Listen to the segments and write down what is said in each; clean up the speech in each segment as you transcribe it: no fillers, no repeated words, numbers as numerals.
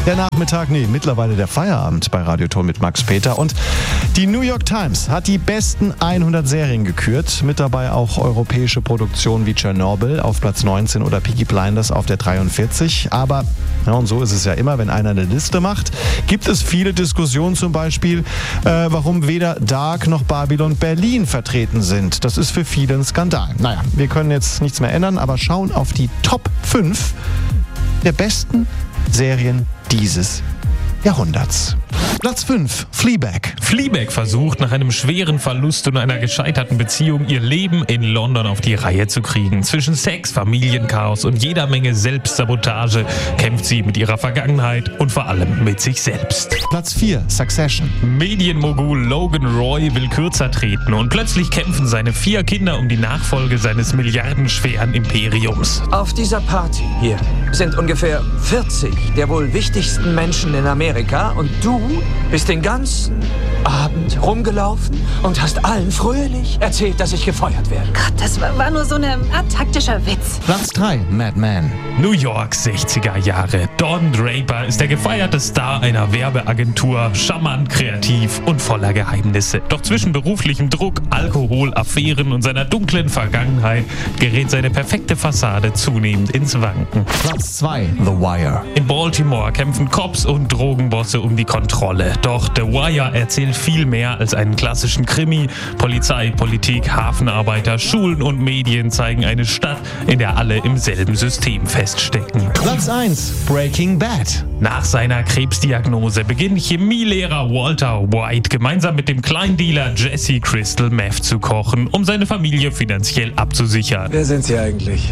Der Nachmittag, mittlerweile der Feierabend bei Radio Ton mit Max Peter. Und die New York Times hat die besten 100 Serien gekürt. Mit dabei auch europäische Produktionen wie Chernobyl auf Platz 19 oder Peaky Blinders auf der 43. Aber, und so ist es ja immer, wenn einer eine Liste macht, gibt es viele Diskussionen zum Beispiel, warum weder Dark noch Babylon Berlin vertreten sind. Das ist für viele ein Skandal. Naja, wir können jetzt nichts mehr ändern, aber schauen auf die Top 5 der besten Serien dieses Jahrhunderts. Platz 5, Fleabag. Fleabag versucht nach einem schweren Verlust und einer gescheiterten Beziehung ihr Leben in London auf die Reihe zu kriegen. Zwischen Sex, Familienchaos und jeder Menge Selbstsabotage kämpft sie mit ihrer Vergangenheit und vor allem mit sich selbst. Platz 4, Succession. Medienmogul Logan Roy will kürzer treten und plötzlich kämpfen seine 4 Kinder um die Nachfolge seines milliardenschweren Imperiums. Auf dieser Party hier sind ungefähr 40 der wohl wichtigsten Menschen in Amerika und du bist den ganzen Abend rumgelaufen und hast allen fröhlich erzählt, dass ich gefeuert werde. Gott, das war nur so eine Art taktischer Witz. Platz 3, Mad Men. New York, 60er Jahre. Don Draper ist der gefeierte Star einer Werbeagentur, charmant, kreativ und voller Geheimnisse. Doch zwischen beruflichem Druck, Alkohol, Affären und seiner dunklen Vergangenheit gerät seine perfekte Fassade zunehmend ins Wanken. Platz 2, The Wire. In Baltimore kämpfen Cops und Drogenbosse um die Kontrolle. Doch The Wire erzählt viel mehr als einen klassischen Krimi. Polizei, Politik, Hafenarbeiter, Schulen und Medien zeigen eine Stadt, in der alle im selben System feststecken. Platz 1, Breaking Bad. Nach seiner Krebsdiagnose beginnt Chemielehrer Walter White gemeinsam mit dem Kleindealer Jesse Crystal Meth zu kochen, um seine Familie finanziell abzusichern. Wer sind Sie eigentlich?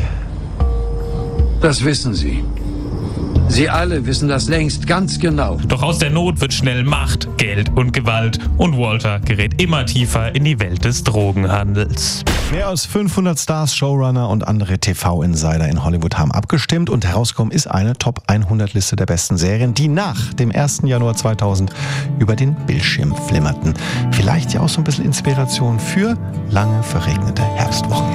Das wissen Sie. Sie alle wissen das längst ganz genau. Doch aus der Not wird schnell Macht, Geld und Gewalt und Walter gerät immer tiefer in die Welt des Drogenhandels. Mehr als 500 Stars, Showrunner und andere TV-Insider in Hollywood haben abgestimmt und herausgekommen ist eine Top 100 Liste der besten Serien, die nach dem 1. Januar 2000 über den Bildschirm flimmerten. Vielleicht ja auch so ein bisschen Inspiration für lange verregnete Herbstwochen.